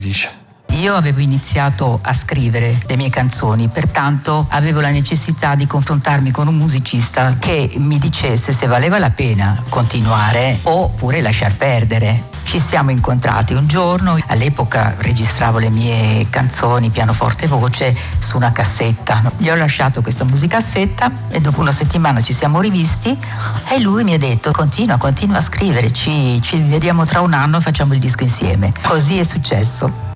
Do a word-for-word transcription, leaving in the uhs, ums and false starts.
dice. Io avevo iniziato a scrivere le mie canzoni, pertanto avevo la necessità di confrontarmi con un musicista che mi dicesse se valeva la pena continuare oppure lasciar perdere. Ci siamo incontrati un giorno, all'epoca registravo le mie canzoni pianoforte e voce su una cassetta. Gli ho lasciato questa musicassetta e dopo una settimana ci siamo rivisti e lui mi ha detto continua, continua a scrivere, ci, ci vediamo tra un anno e facciamo il disco insieme. Così è successo.